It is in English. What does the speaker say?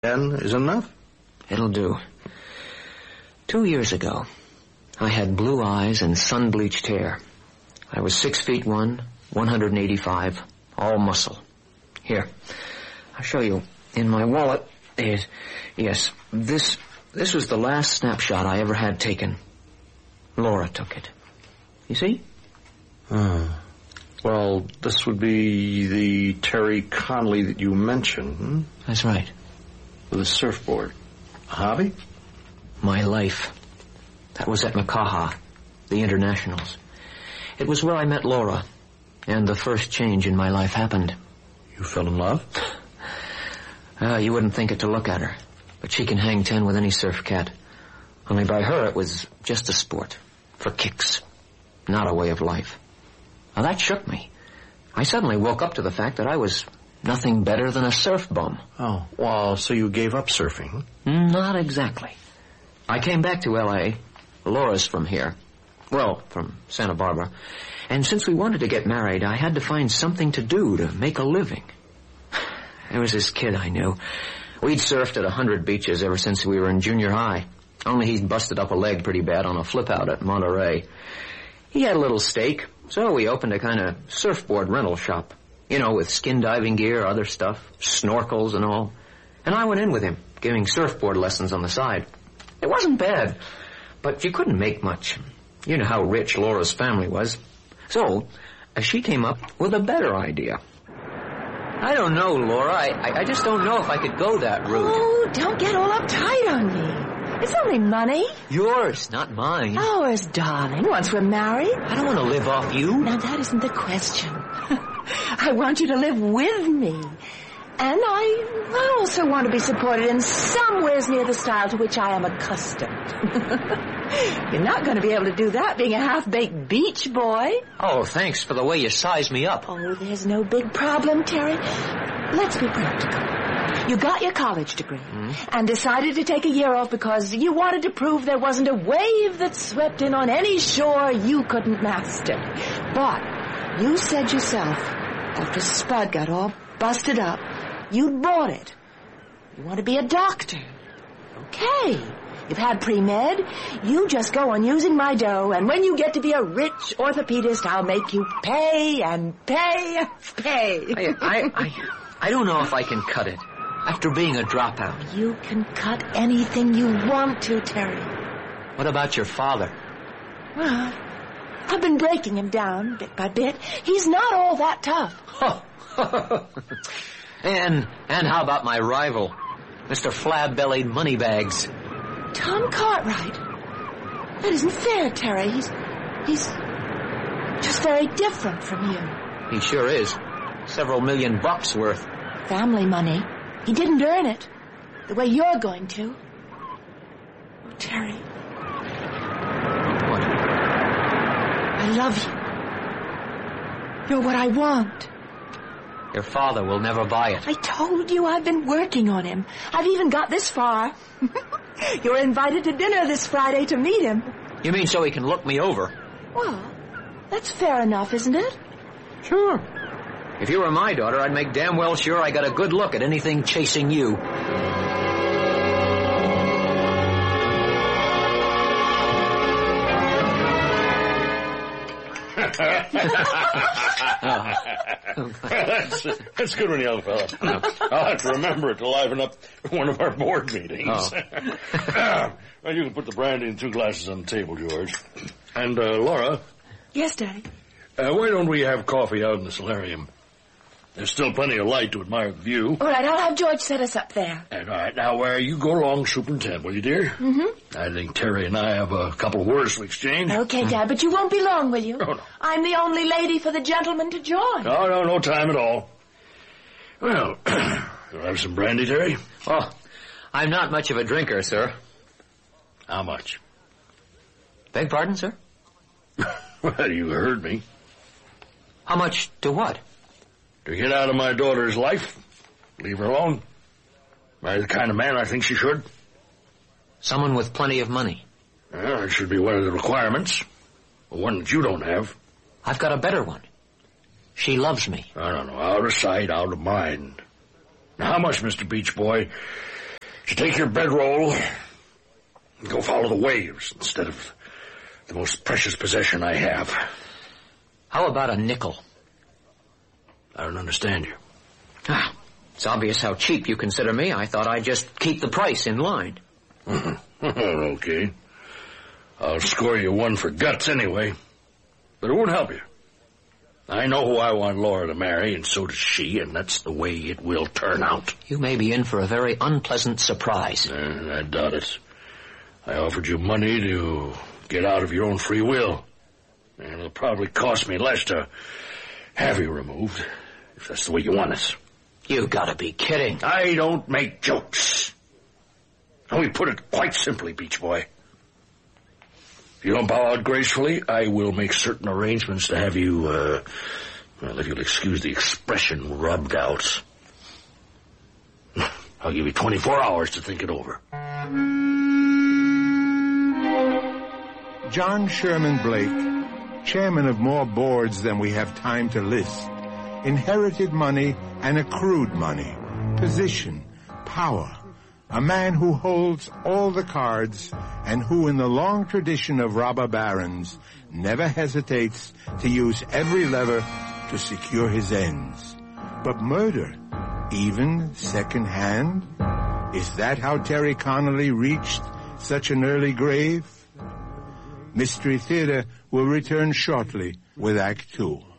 10 is enough? It'll do. 2 years ago, I had blue eyes and sun-bleached hair. I was 6'1", 185, all muscle. Here, I'll show you. In my wallet is... Yes, this was the last snapshot I ever had taken. Laura took it. You see? Well, this would be the Terry Conley that you mentioned, hmm? That's right. With a surfboard. A hobby? My life. That was at Makaha, the Internationals. It was where I met Laura, and the first change in my life happened. You fell in love? You wouldn't think it to look at her, but she can hang 10 with any surf cat. Only by her it was just a sport, for kicks, not a way of life. Now that shook me. I suddenly woke up to the fact that I was nothing better than a surf bum. Oh, well, so you gave up surfing? Not exactly. I came back to L.A. Laura's from here. Well, from Santa Barbara. And since we wanted to get married, I had to find something to do to make a living. There was this kid I knew. We'd surfed at 100 beaches ever since we were in junior high. Only he'd busted up a leg pretty bad on a flip-out at Monterey. He had a little stake, so we opened a kind of surfboard rental shop. You know, with skin diving gear, other stuff, snorkels and all. And I went in with him, giving surfboard lessons on the side. It wasn't bad, but you couldn't make much. You know how rich Laura's family was. So, she came up with a better idea. I don't know, Laura. I just don't know if I could go that route. Oh, don't get all uptight on me. It's only money. Yours, not mine. Ours, darling, once we're married. I don't want to live off you. Now, that isn't the question. I want you to live with me. And I also want to be supported in somewheres near the style to which I am accustomed. You're not going to be able to do that being a half-baked beach boy. Oh, thanks for the way you size me up. Oh, there's no big problem, Terry. Let's be practical. You got your college degree and decided to take a year off because you wanted to prove there wasn't a wave that swept in on any shore you couldn't master. But you said yourself, after Spud got all busted up, you bought it. You want to be a doctor. Okay. You've had pre-med. You just go on using my dough, and when you get to be a rich orthopedist, I'll make you pay and pay and pay. I don't know if I can cut it after being a dropout. You can cut anything you want to, Terry. What about your father? Well, I've been breaking him down bit by bit. He's not all that tough. Oh. And how about my rival, Mr. Flab-Bellied Moneybags? Tom Cartwright? That isn't fair, Terry. He's just very different from you. He sure is. Several $million worth. Family money. He didn't earn it. The way you're going to. Oh, Terry. What? I love you. You're what I want. Your father will never buy it. I told you I've been working on him. I've even got this far. You're invited to dinner this Friday to meet him. You mean so he can look me over? Well, that's fair enough, isn't it? Sure. If you were my daughter, I'd make damn well sure I got a good look at anything chasing you. That's good one, young fella. I'll have to remember it to liven up one of our board meetings. Well, you can put the brandy in 2 glasses on the table, George. And, Laura. Yes, Daddy? Why don't we have coffee out in the solarium? There's still plenty of light to admire the view. All right, I'll have George set us up there. And, all right, now, you go along superintend, will you, dear? Mm-hmm. I think Terry and I have a couple of words to exchange. Okay, Dad, but you won't be long, will you? Oh, no. I'm the only lady for the gentleman to join. No time at all. Well, you'll have some brandy, Terry? Oh, I'm not much of a drinker, sir. How much? Beg pardon, sir? Well, you heard me. How much to what? To get out of my daughter's life. Leave her alone. Marry the kind of man I think she should. Someone with plenty of money. Well, it should be one of the requirements. One that you don't have. I've got a better one. She loves me. I don't know. Out of sight, out of mind. Now, how much, Mr. Beach Boy? you take your bedroll and go follow the waves instead of the most precious possession I have. How about a nickel? I don't understand you. Ah, it's obvious how cheap you consider me. I thought I'd just keep the price in line. Okay. I'll score you one for guts anyway. But it won't help you. I know who I want Laura to marry, and so does she, and that's the way it will turn out. You may be in for a very unpleasant surprise. I doubt it. I offered you money to get out of your own free will. And it'll probably cost me less to have you removed, if that's the way you want it. You gotta be kidding. I don't make jokes. Let me put it quite simply, Beach Boy. If you don't bow out gracefully, I will make certain arrangements to have you, well, if you'll excuse the expression, rubbed out. I'll give you 24 hours to think it over. John Sherman Blake, chairman of more boards than we have time to list, inherited money and accrued money, position, power, a man who holds all the cards and who, in the long tradition of robber barons, never hesitates to use every lever to secure his ends. But murder, even second-hand? Is that how Terry Connolly reached such an early grave? Mystery Theater will return shortly with Act 2.